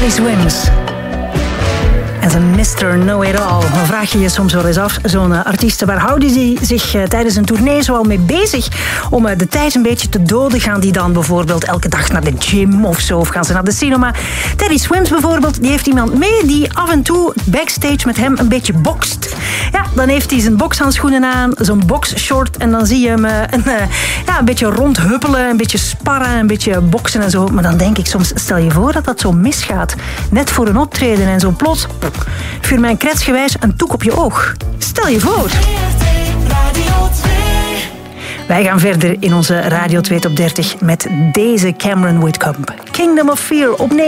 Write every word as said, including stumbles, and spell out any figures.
Teddy Swims. En zijn mister Know-It-All. Dan vraag je je soms wel eens af, zo'n uh, artiest, waar houden die zich uh, tijdens een tournee zoal mee bezig om uh, de tijd een beetje te doden? Gaan die dan bijvoorbeeld elke dag naar de gym of zo? Of gaan ze naar de cinema? Teddy Swims bijvoorbeeld, die heeft iemand mee die af en toe backstage met hem een beetje bokst. Ja, dan heeft hij zijn bokshandschoenen aan, zo'n boxshort en dan zie je hem uh, een, uh, ja, een beetje rondhuppelen, een beetje sparren, een beetje boksen en zo. Maar dan denk ik soms, stel je voor dat dat zo misgaat. Net voor een optreden en zo plots, vuur mij kretsgewijs een toek op je oog. Stel je voor. Wij gaan verder in onze Radio twee Top dertig met deze Cameron Whitcomb. Kingdom of Fear op negen.